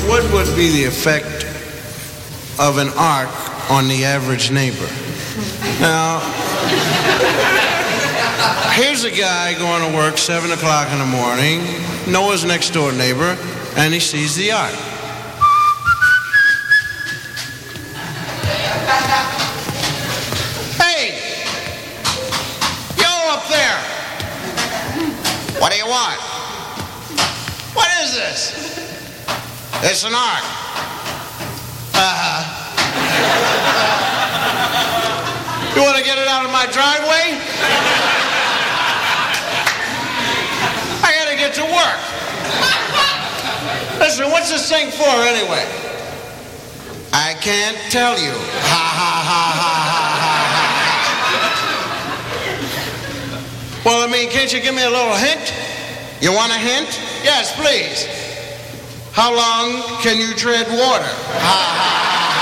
what would be the effect of an ark on the average neighbor? Now, here's a guy going to work 7 o'clock in the morning, Noah's next door neighbor, and he sees the ark. Hey! Yo up there! What do you want? What is this? It's an ark. You want to get it out of my driveway? I gotta get to work. Listen, what's this thing for anyway? I can't tell you. Ha ha ha ha ha ha. Well, I mean, can't you give me a little hint? You want a hint? Yes, please. How long can you tread water? Ha ha.